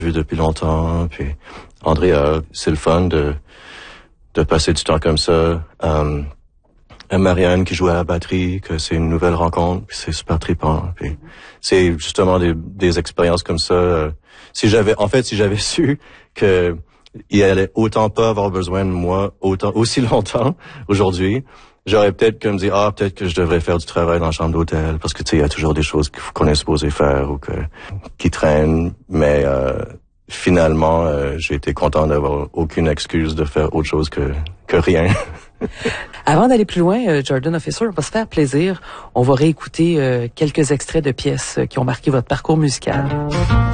vu depuis longtemps. Puis Andrea, c'est le fun de passer du temps comme ça. Marianne qui jouait à la batterie, que c'est une nouvelle rencontre, puis c'est super trippant. Puis c'est justement des expériences comme ça. Si j'avais su que il allait autant pas avoir besoin de moi aussi longtemps aujourd'hui, j'aurais peut-être comme dit peut-être que je devrais faire du travail dans la chambre d'hôtel, parce que tu sais, il y a toujours des choses qu'on est supposé faire ou qui traînent. Mais finalement, j'ai été content d'avoir aucune excuse de faire autre chose que rien. Avant d'aller plus loin, Jordan Officer, on va se faire plaisir. On va réécouter quelques extraits de pièces qui ont marqué votre parcours musical.